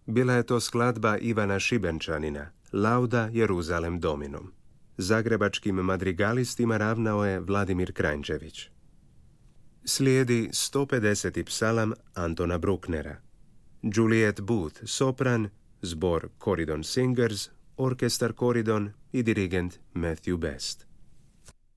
Bila je to skladba Ivana Šibenčanina, Lauda Jeruzalem Dominum. Zagrebačkim madrigalistima ravnao je Vladimir Kranjčević. Slijedi 150. psalam Antona Brucknera. Juliet Booth, sopran, zbor Corydon Singers, orkestar Corydon i dirigent Matthew Best.